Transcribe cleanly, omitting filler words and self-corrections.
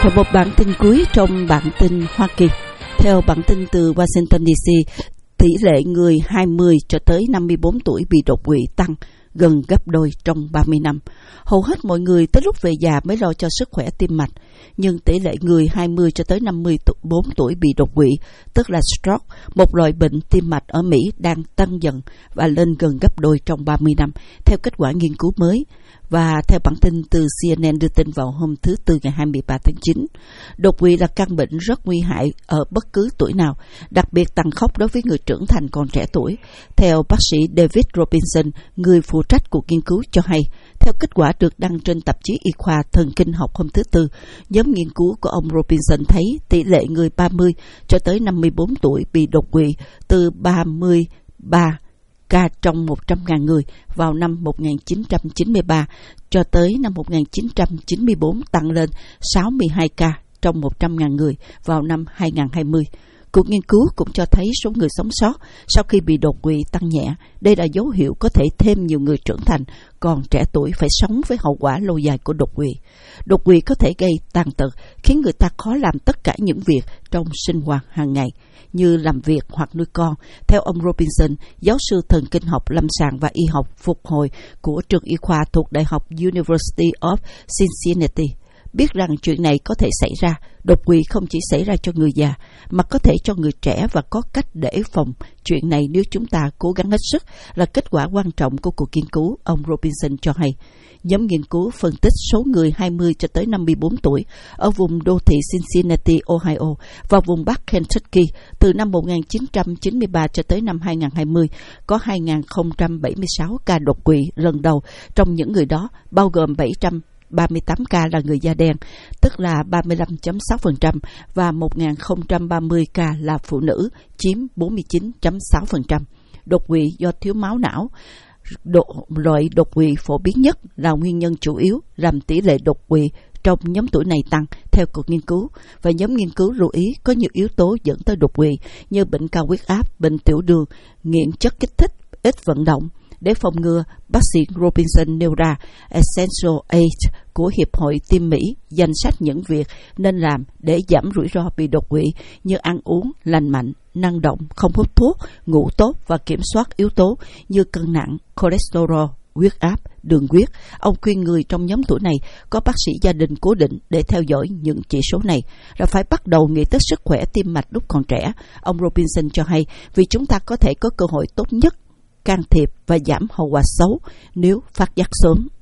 Và một bản tin cuối trong bản tin Hoa Kỳ. Theo bản tin từ Washington DC, tỷ lệ người 20 cho tới 54 tuổi bị đột quỵ tăng gần gấp đôi trong 30 năm. Hầu hết mọi người tới lúc về già mới lo cho sức khỏe tim mạch, nhưng tỷ lệ người 20 cho tới 54 tuổi bị đột quỵ, tức là stroke, một loại bệnh tim mạch ở Mỹ đang tăng dần và lên gần gấp đôi trong 30 năm, theo kết quả nghiên cứu mới. Và theo bản tin từ CNN đưa tin vào hôm thứ Tư ngày 23 tháng 9, đột quỵ là căn bệnh rất nguy hại ở bất cứ tuổi nào, đặc biệt tàn khốc đối với người trưởng thành còn trẻ tuổi. Theo bác sĩ David Robinson, người phụ trách cuộc nghiên cứu cho hay, theo kết quả được đăng trên tạp chí y khoa thần kinh học hôm thứ Tư, nhóm nghiên cứu của ông Robinson thấy tỷ lệ người 30 cho tới 54 tuổi bị đột quỵ từ 33 ca trong 100.000 người vào năm 1993 cho tới năm 1994 tăng lên 62 ca trong 100.000 người vào năm 2020. Cuộc nghiên cứu cũng cho thấy số người sống sót sau khi bị đột quỵ tăng nhẹ. Đây là dấu hiệu có thể thêm nhiều người trưởng thành còn trẻ tuổi phải sống với hậu quả lâu dài của đột quỵ. Đột quỵ có thể gây tàn tật, khiến người ta khó làm tất cả những việc trong sinh hoạt hàng ngày, như làm việc hoặc nuôi con. Theo ông Robinson, giáo sư thần kinh học lâm sàng và y học phục hồi của trường y khoa thuộc Đại học University of Cincinnati, biết rằng chuyện này có thể xảy ra. Đột quỵ không chỉ xảy ra cho người già, mà có thể cho người trẻ, và có cách để phòng chuyện này nếu chúng ta cố gắng hết sức, là kết quả quan trọng của cuộc nghiên cứu, ông Robinson cho hay. Nhóm nghiên cứu phân tích số người 20 cho tới 54 tuổi ở vùng đô thị Cincinnati, Ohio và vùng Bắc Kentucky từ năm 1993 cho tới năm 2020, có 2.076 ca đột quỵ lần đầu. Trong những người đó, bao gồm 738 ca là người da đen, tức là 35.6%, và 1.030 ca là phụ nữ, chiếm 49.6%. Đột quỵ do thiếu máu não, loại đột quỵ phổ biến nhất, là nguyên nhân chủ yếu làm tỷ lệ đột quỵ trong nhóm tuổi này tăng, theo cuộc nghiên cứu. Và nhóm nghiên cứu lưu ý có nhiều yếu tố dẫn tới đột quỵ như bệnh cao huyết áp, bệnh tiểu đường, nghiện chất kích thích, ít vận động. Để phòng ngừa, bác sĩ Robinson nêu ra Essential Aid của Hiệp hội Tim Mỹ, danh sách những việc nên làm để giảm rủi ro bị đột quỵ như ăn uống lành mạnh, năng động, không hút thuốc, ngủ tốt và kiểm soát yếu tố như cân nặng, cholesterol, huyết áp, đường huyết. Ông khuyên người trong nhóm tuổi này có bác sĩ gia đình cố định để theo dõi những chỉ số này, là phải bắt đầu nghĩ tới sức khỏe tim mạch lúc còn trẻ. Ông Robinson cho hay, vì chúng ta có thể có cơ hội tốt nhất can thiệp và giảm hậu quả xấu nếu phát giác sớm.